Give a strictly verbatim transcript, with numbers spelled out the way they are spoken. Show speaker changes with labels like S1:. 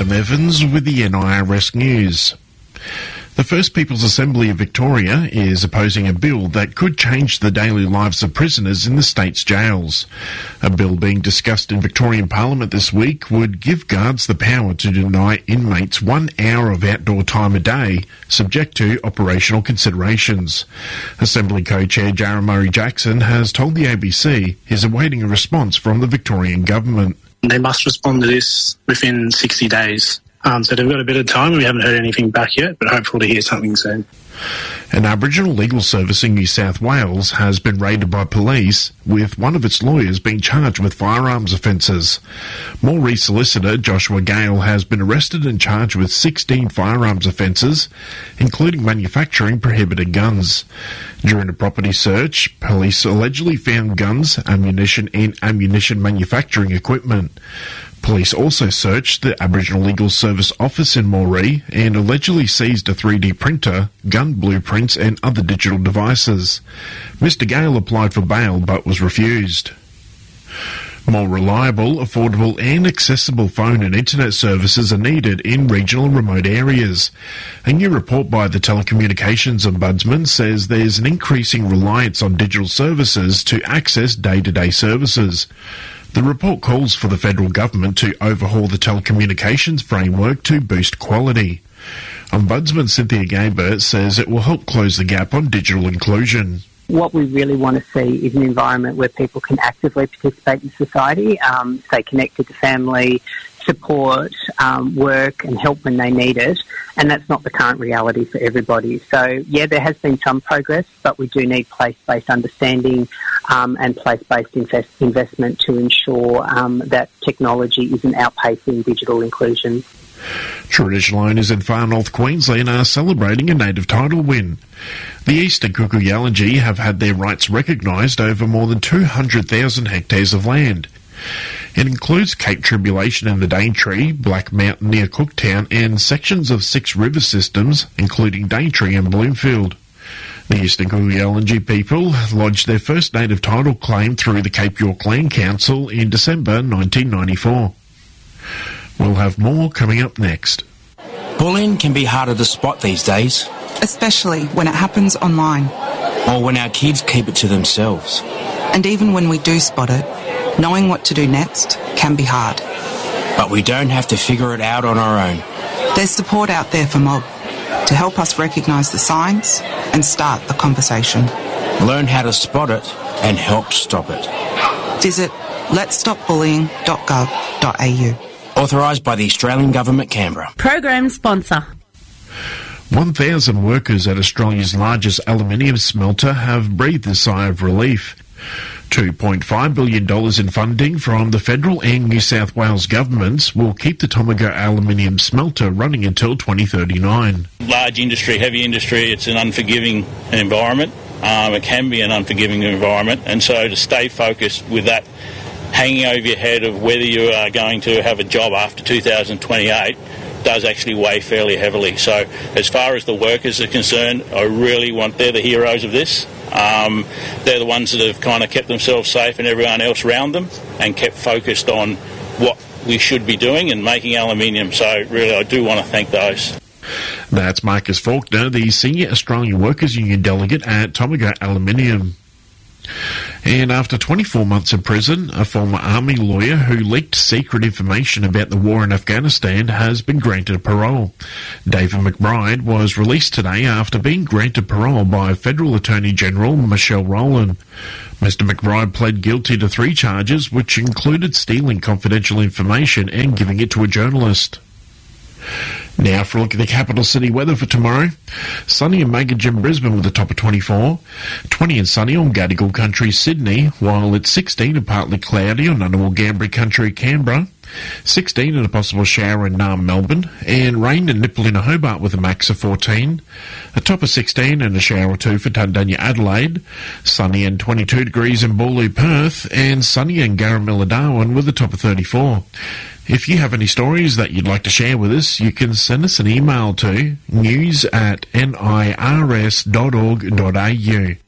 S1: Adam Evans with the N I R S News. The First People's Assembly of Victoria is opposing a bill that could change the daily lives of prisoners in the state's jails. A bill being discussed in Victorian Parliament this week would give guards the power to deny inmates one hour of outdoor time a day, subject to operational considerations. Assembly co-chair Jarrah Murray-Jackson has told the A B C he's awaiting a response from the Victorian government.
S2: They must respond to this within sixty days. Um, so they've got a bit of time. We haven't heard anything back yet, but hopeful to hear something soon.
S1: An Aboriginal legal service in New South Wales has been raided by police, with one of its lawyers being charged with firearms offences. Moree solicitor Joshua Gale has been arrested and charged with sixteen firearms offences, including manufacturing prohibited guns. During a property search, police allegedly found guns, ammunition and ammunition manufacturing equipment. Police also searched the Aboriginal Legal Service office in Moree and allegedly seized a three D printer, gun blueprints and other digital devices. Mister Gale applied for bail but was refused. More reliable, affordable and accessible phone and internet services are needed in regional and remote areas. A new report by the Telecommunications Ombudsman says there's an increasing reliance on digital services to access day-to-day services. The report calls for the federal government to overhaul the telecommunications framework to boost quality. Ombudsman Cynthia Gabert says it will help close the gap on digital inclusion.
S3: What we really want to see is an environment where people can actively participate in society, um, stay connected to family, support, um, work and help when they need it, and that's not the current reality for everybody. So, yeah, there has been some progress, but we do need place-based understanding um, and place-based invest- investment to ensure um, that technology isn't outpacing digital inclusion.
S1: Traditional owners in far north Queensland are celebrating a native title win. The Eastern Kuku-Yalanji have had their rights recognised over more than two hundred thousand hectares of land. It includes Cape Tribulation in the Daintree, Black Mountain near Cooktown and sections of six river systems, including Daintree and Bloomfield. The Eastern Kuku-Yalanji people lodged their first native title claim through the Cape York Land Council in December nineteen ninety-four. We'll have more coming up next.
S4: Bullying can be harder to spot these days.
S5: Especially when it happens online.
S4: Or when our kids keep it to themselves.
S5: And even when we do spot it, knowing what to do next can be hard.
S4: But we don't have to figure it out on our own.
S5: There's support out there for Mob to help us recognise the signs and start the conversation.
S4: Learn how to spot it and help stop it.
S5: Visit lets stop bullying dot gov dot a u.
S4: Authorised by the Australian Government, Canberra.
S6: Program sponsor.
S1: one thousand workers at Australia's largest aluminium smelter have breathed a sigh of relief. two point five billion dollars in funding from the federal and New South Wales governments will keep the Tomago aluminium smelter running until twenty thirty-nine.
S7: Large industry, heavy industry, it's an unforgiving environment. Um, it can be an unforgiving environment, and so to stay focused with that hanging over your head of whether you are going to have a job after two thousand twenty-eight does actually weigh fairly heavily. So as far as the workers are concerned, I really want, they're the heroes of this. Um, they're the ones that have kind of kept themselves safe and everyone else around them and kept focused on what we should be doing and making aluminium. So really I do want to thank those.
S1: That's Marcus Faulkner, the Senior Australian Workers Union delegate at Tomago Aluminium. And after twenty-four months in prison, a former army lawyer who leaked secret information about the war in Afghanistan has been granted parole. David McBride was released today after being granted parole by Federal Attorney General Michelle Rowland. Mister McBride pled guilty to three charges, which included stealing confidential information and giving it to a journalist. Now for a look at the capital city weather for tomorrow. Sunny and Meggedge in Brisbane with a top of twenty-four. twenty and sunny on Gadigal Country, Sydney, while it's sixteen and partly cloudy on Ngunnawal Gambri Country, Canberra. sixteen and a possible shower in Naarm, Melbourne. And rain in Nipalina, Hobart with a max of fourteen. A top of sixteen and a shower or two for Tundanya, Adelaide. Sunny and twenty-two degrees in Boorloo, Perth. And sunny in Garamilla, Darwin with a top of thirty-four. If you have any stories that you'd like to share with us, you can send us an email to news at nirs dot org dot a u.